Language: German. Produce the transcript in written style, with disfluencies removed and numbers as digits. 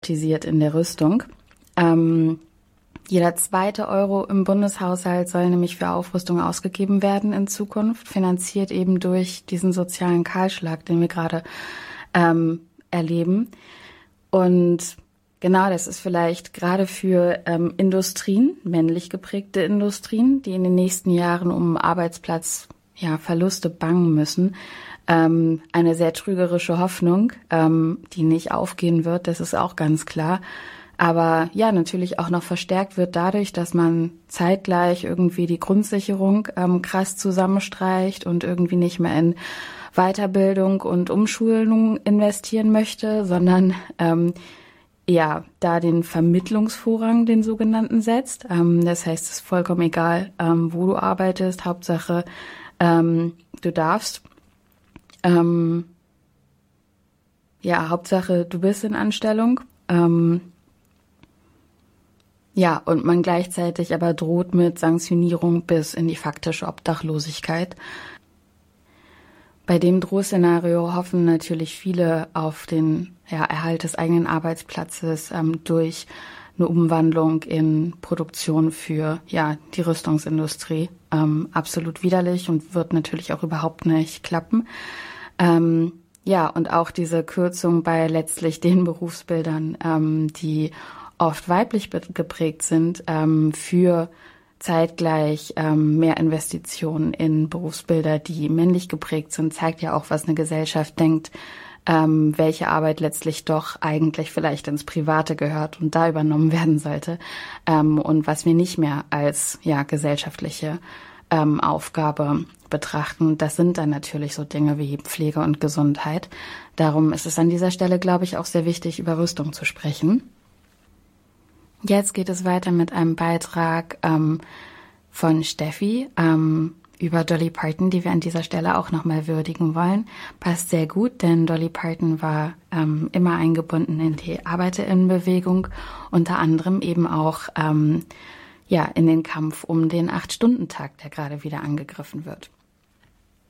in der Rüstung. Jeder zweite Euro im Bundeshaushalt soll nämlich für Aufrüstung ausgegeben werden in Zukunft, finanziert eben durch diesen sozialen Kahlschlag, den wir gerade erleben. Und genau, das ist vielleicht gerade für Industrien, männlich geprägte Industrien, die in den nächsten Jahren um Arbeitsplatzverluste bangen müssen, eine sehr trügerische Hoffnung, die nicht aufgehen wird, das ist auch ganz klar. Aber ja, natürlich auch noch verstärkt wird dadurch, dass man zeitgleich irgendwie die Grundsicherung krass zusammenstreicht und irgendwie nicht mehr in Weiterbildung und Umschulung investieren möchte, sondern da den Vermittlungsvorrang, den sogenannten, setzt. Das heißt, es ist vollkommen egal, wo du arbeitest, Hauptsache du darfst. Hauptsache du bist in Anstellung. Und man gleichzeitig aber droht mit Sanktionierung bis in die faktische Obdachlosigkeit. Bei dem Drohszenario hoffen natürlich viele auf den Erhalt des eigenen Arbeitsplatzes durch eine Umwandlung in Produktion für die Rüstungsindustrie. Absolut widerlich und wird natürlich auch überhaupt nicht klappen. Und auch diese Kürzung bei letztlich den Berufsbildern, die oft weiblich geprägt sind, für zeitgleich mehr Investitionen in Berufsbilder, die männlich geprägt sind, zeigt ja auch, was eine Gesellschaft denkt, welche Arbeit letztlich doch eigentlich vielleicht ins Private gehört und da übernommen werden sollte, und was wir nicht mehr als gesellschaftliche Aufgabe betrachten. Das sind dann natürlich so Dinge wie Pflege und Gesundheit. Darum ist es an dieser Stelle, glaube ich, auch sehr wichtig, über Rüstung zu sprechen. Jetzt geht es weiter mit einem Beitrag von Steffi über Dolly Parton, die wir an dieser Stelle auch nochmal würdigen wollen. Passt sehr gut, denn Dolly Parton war immer eingebunden in die ArbeiterInnenbewegung, unter anderem eben auch in den Kampf um den 8-Stunden-Tag, der gerade wieder angegriffen wird.